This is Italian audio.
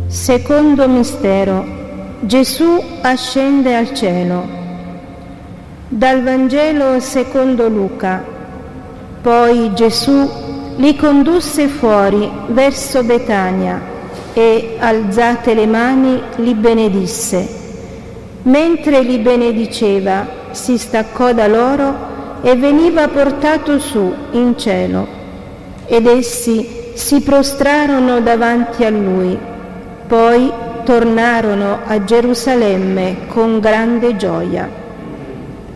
Secondo mistero. Gesù ascende al cielo. Dal Vangelo secondo Luca. Poi Gesù li condusse fuori verso Betania e, alzate le mani, li benedisse. Mentre li benediceva, si staccò da loro e veniva portato su in cielo. Ed essi si prostrarono davanti a lui. Poi tornarono a Gerusalemme con grande gioia.